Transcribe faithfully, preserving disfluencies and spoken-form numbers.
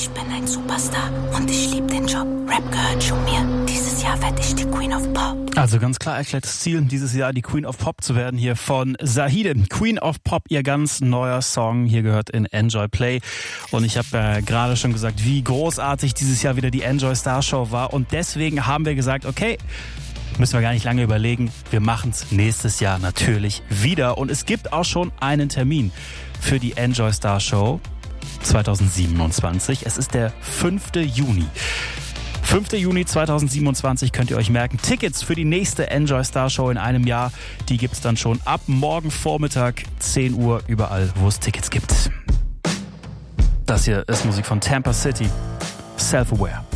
Ich bin ein Superstar und ich liebe den Job. Rap gehört schon mir. Dieses Jahr werde ich die Queen of Pop. Also ganz klar erklärtes Ziel, dieses Jahr die Queen of Pop zu werden, hier von Zahide. Queen of Pop, ihr ganz neuer Song, hier gehört in Enjoy Play. Und ich habe äh, gerade schon gesagt, wie großartig dieses Jahr wieder die Enjoy Star Show war. Und deswegen haben wir gesagt, okay, müssen wir gar nicht lange überlegen, wir machen es nächstes Jahr natürlich wieder. Und es gibt auch schon einen Termin für die Enjoy Star Show zwanzig siebenundzwanzig. Es ist der fünfte Juni. fünfter Juni zweitausendsiebenundzwanzig könnt ihr euch merken. Tickets für die nächste Enjoy Star Show in einem Jahr, die gibt's dann schon ab morgen Vormittag zehn Uhr überall, wo es Tickets gibt. Das hier ist Musik von Tampa City. Self-Aware.